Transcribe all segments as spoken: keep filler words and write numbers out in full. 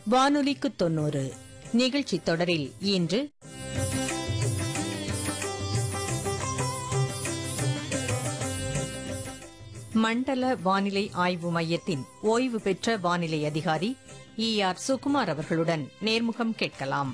வானொலிக்கு தொன்னூறு நிகழ்ச்சி தொடரில் இன்று மண்டல வானிலை ஆய்வு மையத்தின் ஓய்வு பெற்ற வானிலை அதிகாரி இ ஆர் சுகுமார் அவர்களுடன் நேர்முகம் கேட்கலாம்.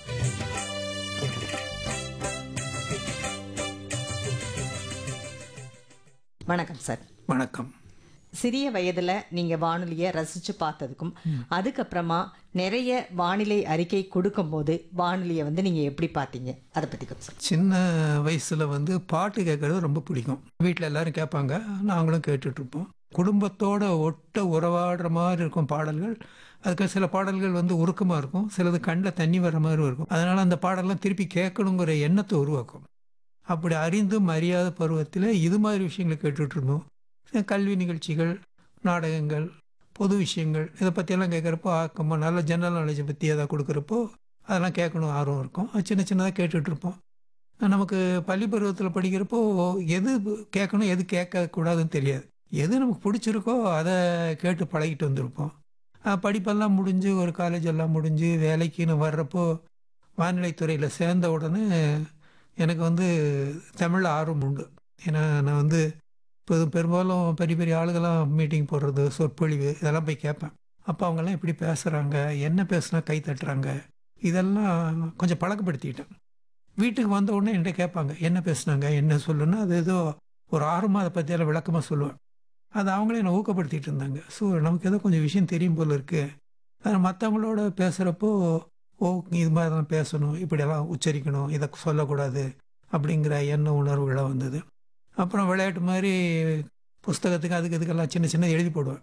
வணக்கம் சார். வணக்கம். சிறிய வயதுல நீங்க வானொலியை ரசிச்சு பார்த்ததுக்கும் அதுக்கப்புறமா நிறைய வானிலை அறிக்கை கொடுக்கும் போது வானொலியை வந்து நீங்க எப்படி பார்த்தீங்க, அதை பத்தி கொஞ்சம் சொல்லுங்க. சின்ன வயசுல வந்து பாட்டு கேட்கறது ரொம்ப பிடிக்கும். வீட்டில் எல்லாரும் கேட்பாங்க, நாங்களும் கேட்டுட்டு இருப்போம். குடும்பத்தோட ஒட்ட உறவாடுற மாதிரி இருக்கும் பாடல்கள். அதுக்கு சில பாடல்கள் வந்து உருக்கமாக இருக்கும், சிலது கண்ணில் தண்ணி வர மாதிரி இருக்கும். அதனால அந்த பாடலாம் திருப்பி கேட்கணுங்கிற எண்ணத்தை உருவாக்கும். அப்படி அறிந்தும் அறியாத பருவத்தில் இது மாதிரி விஷயங்களை கேட்டுட்டு இருந்தோம். கல்வி நிகழ்ச்சிகள், நாடகங்கள், பொது விஷயங்கள் இதை பற்றியெல்லாம் கேட்குறப்போ ஆக்கமாக நல்ல ஜெனரல் நாலேஜை பற்றி எதாவது கொடுக்குறப்போ அதெல்லாம் கேட்கணும் ஆர்வம் இருக்கும். அது சின்ன சின்னதாக கேட்டுட்ருப்போம். நமக்கு பள்ளி பருவத்தில் படிக்கிறப்போ எது கேட்கணும் எது கேட்கக்கூடாதுன்னு தெரியாது. எது நமக்கு பிடிச்சிருக்கோ அதை கேட்டு பழகிட்டு வந்திருப்போம். படிப்பெல்லாம் முடிஞ்சு ஒரு காலேஜ் எல்லாம் முடிஞ்சு வேலைக்குன்னு வர்றப்போ வானிலைத்துறையில் சேர்ந்த உடனே எனக்கு வந்து தமிழில் ஆர்வம் உண்டு. ஏன்னா நான் வந்து இப்போ பெரும்பாலும் பெரிய பெரிய ஆளுகளாம் மீட்டிங் போடுறது, சொற்பொழிவு இதெல்லாம் போய் கேட்பேன். அப்போ அவங்கெல்லாம் எப்படி பேசுகிறாங்க, என்ன பேசுனா கை தட்டுறாங்க, இதெல்லாம் கொஞ்சம் பழக்கப்படுத்திக்கிட்டேன். வீட்டுக்கு வந்த உடனே என்கிட்ட கேட்பாங்க என்ன பேசுனாங்க என்ன சொல்லுன்னா, அது ஏதோ ஒரு ஆர்வமாக அதை பற்றியெல்லாம் விளக்கமாக சொல்லுவேன். அது அவங்களே என்னை ஊக்கப்படுத்திகிட்டு இருந்தாங்க. ஸோ நமக்கு ஏதோ கொஞ்சம் விஷயம் தெரியும் போல் இருக்குது. அது மற்றவங்களோட பேசுகிறப்போ ஓ இது மாதிரி தான் பேசணும், இப்படியெல்லாம் உச்சரிக்கணும், இதை சொல்லக்கூடாது அப்படிங்கிற எண்ண உணர்வுகளாக வந்தது. அப்புறம் விளையாட்டு மாதிரி புஸ்தகத்துக்கு அதுக்கு இதுக்கெல்லாம் சின்ன சின்ன எழுதி போடுவேன்.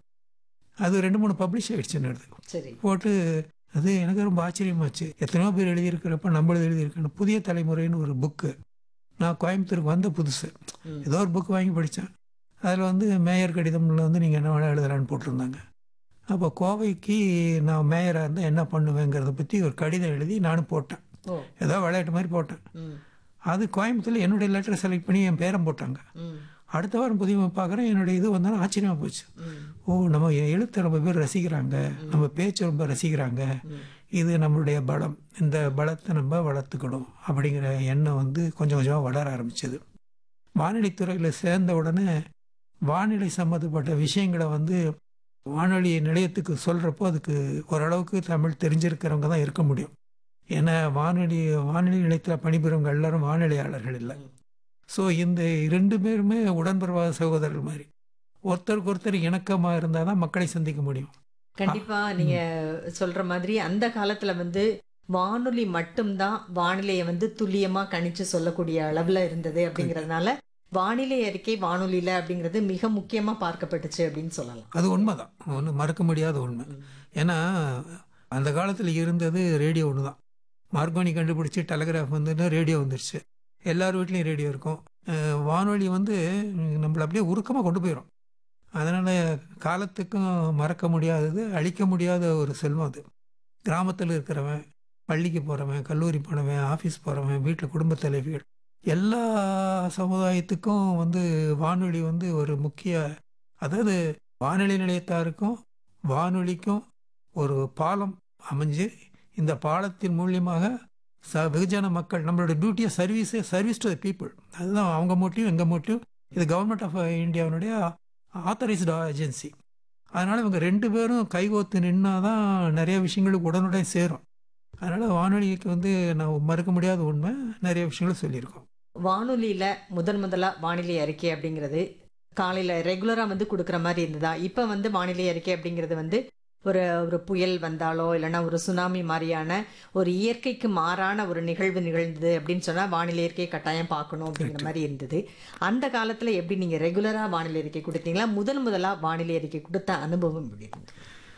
அது ரெண்டு மூணு பப்ளிஷ் ஆகிடுச்சுன்னு எடுத்து போட்டு அது எனக்கு ரொம்ப ஆச்சரியமாச்சு. எத்தனையோ பேர் எழுதியிருக்கிறப்ப நம்மளும் எழுதியிருக்கேன். புதிய தலைமுறைன்னு ஒரு புக்கு, நான் கோயம்புத்தூருக்கு வந்த புதுசு ஏதோ ஒரு புக்கு வாங்கி படித்தேன். அதில் வந்து மேயர் கடிதம்ல வந்து நீங்கள் என்ன வேணால் எழுதலான்னு போட்டிருந்தாங்க. அப்போ கோவைக்கு நான் மேயராக இருந்தால் என்ன பண்ணுவேங்கிறத பற்றி ஒரு கடிதம் எழுதி நானும் போட்டேன். ஏதோ விளையாட்டு மாதிரி போட்டேன். அது கோயம்புத்தூரில் என்னுடைய லெட்டரை செலக்ட் பண்ணி என் பேரம் போட்டாங்க. அடுத்த வாரம் புதிய பார்க்குறேன், என்னுடைய இது வந்தாலும் ஆச்சரியமாக போச்சு. ஓ நம்ம எழுத்தை ரொம்ப பேர் ரசிக்கிறாங்க, நம்ம பேச்சு ரொம்ப ரசிக்கிறாங்க, இது நம்மளுடைய பலம், இந்த பலத்தை நம்ம வளர்த்துக்கணும் அப்படிங்கிற எண்ணம் வந்து கொஞ்சம் கொஞ்சமாக வளர ஆரம்பிச்சது. வானிலைத்துறையில் சேர்ந்த உடனே வானிலை சம்மந்தப்பட்ட விஷயங்களை வந்து வானொலி நிலையத்துக்கு சொல்கிறப்போ அதுக்கு ஓரளவுக்கு தமிழ் தெரிஞ்சிருக்கிறவங்க தான் இருக்க முடியும். ஏன்னா வானொலி வானொலி நிலையத்தில் பணிபுரிவங்க எல்லாரும் வானிலையாளர்கள் இல்லை. ஸோ இந்த இரண்டு பேருமே உடன்பிறவாத சகோதரர்கள் மாதிரி ஒருத்தருக்கு ஒருத்தர் இணக்கமாக இருந்தால் தான் மக்களை சந்திக்க முடியும். கண்டிப்பா நீங்க சொல்ற மாதிரி அந்த காலத்துல வந்து வானொலி மட்டும்தான் வானிலையை வந்து துல்லியமா கணிச்சு சொல்லக்கூடிய அளவுல இருந்தது. அப்படிங்கறதுனால வானிலை அறிக்கை வானொலியில அப்படிங்கிறது மிக முக்கியமா பார்க்கப்பட்டுச்சு அப்படின்னு சொல்லலாம். அது உண்மைதான், ஒன்றும் மறக்க முடியாத உண்மை. ஏன்னா அந்த காலத்தில் இருந்தது ரேடியோ ஒன்று தான். மார்கோனி கண்டுபிடிச்சி டெலகிராஃப் வந்துன்னா ரேடியோ வந்துருச்சு. எல்லார் வீட்லேயும் ரேடியோ இருக்கும். வானொலி வந்து நம்மளை அப்படியே உருக்கமாக கொண்டு போயிடும். அதனால் காலத்துக்கும் மறக்க முடியாதது, அழிக்க முடியாத ஒரு செல்வம் அது. கிராமத்தில் இருக்கிறவன், பள்ளிக்கு போகிறவன், கல்லூரி போனவன், ஆஃபீஸ் போகிறவன், வீட்டில் குடும்ப தலைவிகள் எல்லா சமுதாயத்துக்கும் வந்து வானொலி வந்து ஒரு முக்கிய, அதாவது வானொலி நிலையத்தாருக்கும் வானொலிக்கும் ஒரு பாலம் அமைஞ்சு இந்த பாலத்தின் மூலியமாக ச வெகுஜன மக்கள் நம்மளோட டியூட்டியை சர்வீஸே சர்வீஸ் டு த பீப்புள், அதுதான் அவங்க மோட்டிவ் எங்கள் மோட்டிவ். இது கவர்மெண்ட் ஆஃப் இந்தியாவுடைய ஆத்தரைஸ்டு ஏஜென்சி. அதனால் இவங்க ரெண்டு பேரும் கைகோத்து நின்னா தான் நிறைய விஷயங்களுக்கு உடனுடன் சேரும். அதனால் வானொலிக்கு வந்து நான் மறுக்க முடியாத உண்மை, நிறைய விஷயங்களும் சொல்லியிருக்கோம். வானொலியில முதன் முதலா வானிலை அறிக்கை அப்படிங்கிறது காலையில ரெகுலரா வந்து கொடுக்குற மாதிரி இருந்ததா? இப்ப வந்து வானிலை அறிக்கை அப்படிங்கிறது வந்து ஒரு ஒரு புயல் வந்தாலோ இல்லைன்னா ஒரு சுனாமி மாதிரியான ஒரு இயற்கைக்கு மாறான ஒரு நிகழ்வு நிகழ்ந்தது அப்படின்னு சொன்னா வானிலை அறிக்கை கட்டாயம் பார்க்கணும் அப்படிங்கிற மாதிரி இருந்தது. அந்த காலத்துல எப்படி நீங்க ரெகுலரா வானிலை அறிக்கை கொடுத்தீங்களா? முதல் முதலா வானிலை அறிக்கை கொடுத்த அனுபவம் எப்படி இருந்தது?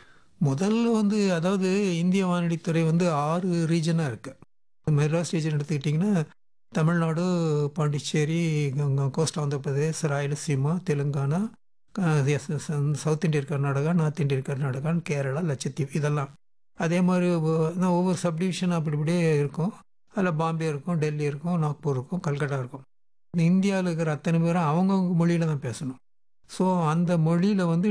முதல்ல வந்து அதாவது இந்திய வானொலித்துறை வந்து ஆறு ரீஜனாக இருக்குது. மெட்ராஸ் ரீஜன் எடுத்துக்கிட்டிங்கன்னா Tamil Nadu, Pondicherry, cost Andhra Pradesh, Rayalaseema, Telangana, south Indian Karnataka, north Indian Karnataka, Kerala, லட்சத்தீவு இதெல்லாம். அதே மாதிரி ஒவ்வொரு சப்டிவிஷன் அப்படி இப்படியே இருக்கும். அதில் பாம்பே இருக்கும், டெல்லி இருக்கும், நாக்பூர் இருக்கும், கல்கட்டா இருக்கும். இந்தியாவில் இருக்கிற அத்தனை பேரும் அவங்கவுங்க மொழியில் தான் பேசணும். ஸோ அந்த மொழியில் வந்து